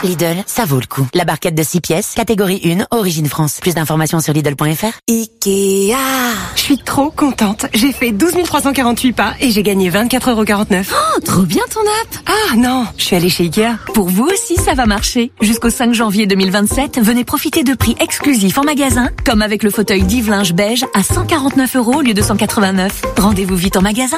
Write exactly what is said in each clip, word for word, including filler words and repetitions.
Lidl, ça vaut le coup. La barquette de six pièces, catégorie un, origine France. Plus d'informations sur Lidl point F R. Ikea. Je suis trop contente. J'ai fait douze mille trois cent quarante-huit pas et j'ai gagné vingt-quatre euros quarante-neuf. Oh, trop bien ton app. Ah non, je suis allée chez Ikea. Pour vous aussi, ça va marcher. Jusqu'au cinq janvier deux mille vingt-sept, venez profiter de prix exclusifs en magasin, comme avec le fauteuil Dive-Linge beige à cent quarante-neuf euros au lieu de cent quatre-vingt-neuf. Rendez-vous vite en magasin.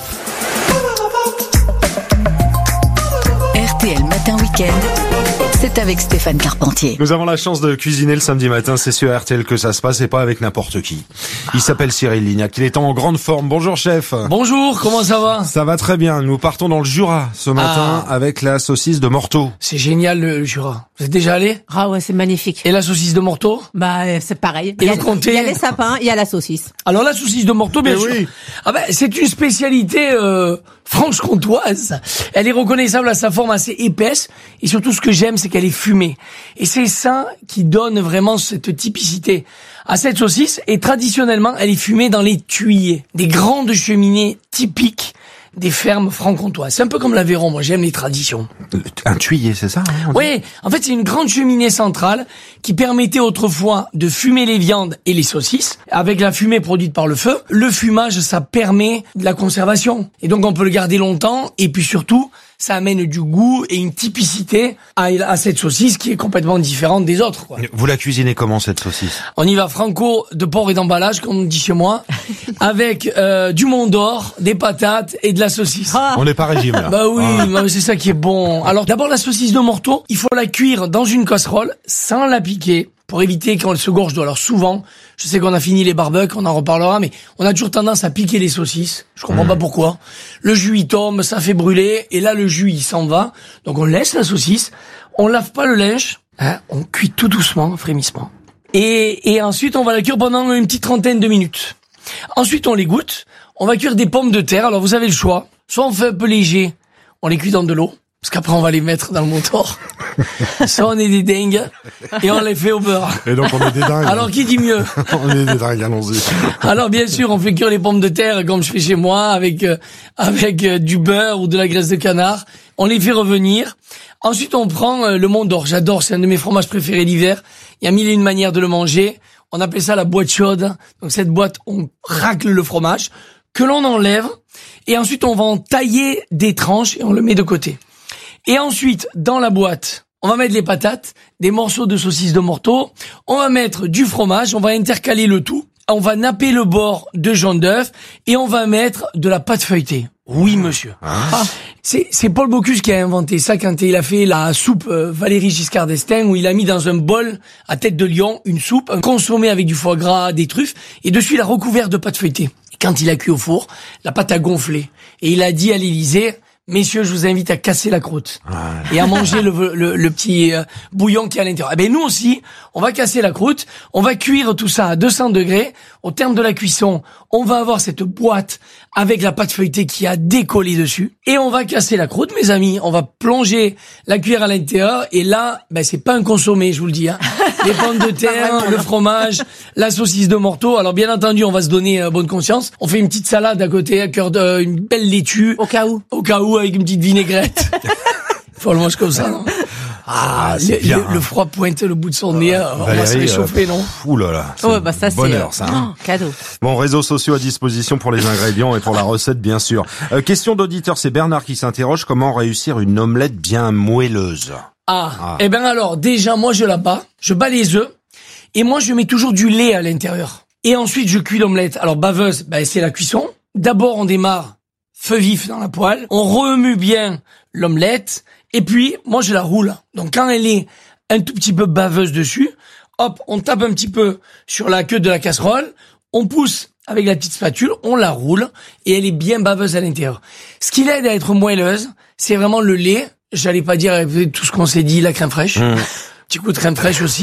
R T L Matin Week-end, c'est avec Stéphane Carpentier. Nous avons la chance de cuisiner le samedi matin, c'est sur R T L que ça se passe et pas avec n'importe qui. Il s'appelle Cyril Lignac, il est en grande forme. Bonjour chef. Bonjour, comment ça va? Ça va très bien, nous partons dans le Jura ce matin ah. avec la saucisse de Morteau. C'est génial le Jura. Vous êtes déjà allé? Ah ouais, c'est magnifique. Et la saucisse de Morteau? Bah c'est pareil. Et il y, a, le comté? Il y a les sapins, il y a la saucisse. Alors la saucisse de Morteau, bien Mais sûr. Oui. Ah ben c'est une spécialité euh, franche-comtoise. Elle est reconnaissable à sa forme assez épaisse et surtout ce que j'aime c'est qu'elle est fumée. Et c'est ça qui donne vraiment cette typicité à cette saucisse. Et traditionnellement, elle est fumée dans les tuyers, des grandes cheminées typiques des fermes franc-comtoises. C'est un peu comme l'Aveyron, moi j'aime les traditions. Un tuyé, c'est ça hein, Oui, en fait c'est une grande cheminée centrale qui permettait autrefois de fumer les viandes et les saucisses. Avec la fumée produite par le feu, le fumage ça permet de la conservation. Et donc on peut le garder longtemps et puis surtout ça amène du goût et une typicité à, à cette saucisse qui est complètement différente des autres, quoi. Vous la cuisinez comment cette saucisse? On y va franco de porc et d'emballage, comme on dit chez moi, avec euh, du Mont d'Or, des patates et de la saucisse. Ah. On n'est pas régime là. Bah oui, ah. mais c'est ça qui est bon. Alors d'abord la saucisse de Morteau, il faut la cuire dans une casserole sans la piquer, pour éviter qu'on se gorge d'eau. Alors souvent, je sais qu'on a fini les barbecues, on en reparlera, mais on a toujours tendance à piquer les saucisses. Je comprends mmh. pas pourquoi. Le jus il tombe, ça fait brûler, et là le jus il s'en va. Donc on laisse la saucisse, on lave pas le linge, hein, on cuit tout doucement, frémissement. Et, et ensuite on va la cuire pendant une petite trentaine de minutes. Ensuite on l'égoutte, on va cuire des pommes de terre. Alors vous avez le choix, soit on fait un peu léger, on les cuit dans de l'eau, parce qu'après on va les mettre dans le motor. Soit on est des dingues et on les fait au beurre. Et donc on est des dingues. Alors qui dit mieux? On est des dingues, allons-y. Alors bien sûr, on fait cuire les pommes de terre comme je fais chez moi avec euh, avec euh, du beurre ou de la graisse de canard. On les fait revenir. Ensuite, on prend euh, le Mont d'Or. J'adore, c'est un de mes fromages préférés l'hiver. Il y a mille et une manières de le manger. On appelle ça la boîte chaude. Donc cette boîte, on racle le fromage que l'on enlève et ensuite on va en tailler des tranches et on le met de côté. Et ensuite, dans la boîte, on va mettre les patates, des morceaux de saucisse de Morteau, on va mettre du fromage, on va intercaler le tout, on va napper le bord de jaune d'œuf et on va mettre de la pâte feuilletée. Oui, monsieur. Ah, c'est, c'est Paul Bocuse qui a inventé ça quand il a fait la soupe euh, Valéry Giscard d'Estaing où il a mis dans un bol à tête de lion une soupe consommée avec du foie gras, des truffes et dessus il a recouvert de pâte feuilletée. Et quand il a cuit au four, la pâte a gonflé et il a dit à l'Élysée: messieurs, je vous invite à casser la croûte ouais. et à manger le, le, le petit euh, bouillon qui est à l'intérieur. Eh ben nous aussi, on va casser la croûte, on va cuire tout ça à deux cents degrés. Au terme de la cuisson, on va avoir cette boîte avec la pâte feuilletée qui a décollé dessus et on va casser la croûte, mes amis. On va plonger la cuillère à l'intérieur et là, ben c'est pas un consommé, je vous le dis. Hein. Les pommes de terre, le fromage, la saucisse de Morteau. Alors bien entendu, on va se donner euh, bonne conscience. On fait une petite salade à côté, à cœur de, euh, une belle laitue. Au cas où. Au cas où, avec une petite vinaigrette. Faut le manger comme ça, non? Ah, ah le, bien, le, hein. le froid pointe le bout de son nez, on va se réchauffer, euh, non? Ouh là là. C'est ouais, bah ça, bonheur, c'est, ça. Hein. Oh, cadeau. Bon, réseaux sociaux à disposition pour les ingrédients et pour la recette, bien sûr. Euh, question d'auditeur, c'est Bernard qui s'interroge: comment réussir une omelette bien moelleuse? Ah, ah. Eh ben alors, déjà, moi, je la bats, je bats les œufs, et moi, je mets toujours du lait à l'intérieur. Et ensuite, je cuis l'omelette. Alors, baveuse, ben, c'est la cuisson. D'abord, on démarre feu vif dans la poêle, on remue bien l'omelette, et puis, moi, je la roule. Donc, quand elle est un tout petit peu baveuse dessus, hop, on tape un petit peu sur la queue de la casserole, on pousse avec la petite spatule, on la roule, et elle est bien baveuse à l'intérieur. Ce qui l'aide à être moelleuse, c'est vraiment le lait. J'allais pas dire tout ce qu'on s'est dit, la crème fraîche. Mmh. Petit coup de crème fraîche aussi,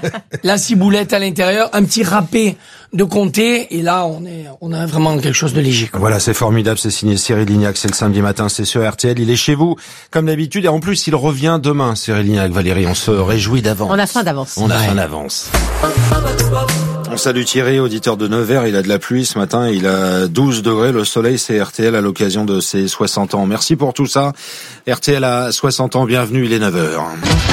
la ciboulette à l'intérieur, un petit râpé de comté, et là on est, on a vraiment quelque chose de léger, quoi. Voilà, c'est formidable, c'est signé Cyril Lignac, c'est le samedi matin, c'est sur R T L, il est chez vous comme d'habitude, et en plus il revient demain, Cyril Lignac. Valérie, on se réjouit d'avance. On a faim d'avance. On a ouais. faim d'avance. On salue Thierry, auditeur de Nevers, il a de la pluie ce matin, il a douze degrés, le soleil, c'est R T L à l'occasion de ses soixante ans. Merci pour tout ça. R T L à soixante ans, bienvenue, il est neuf heures.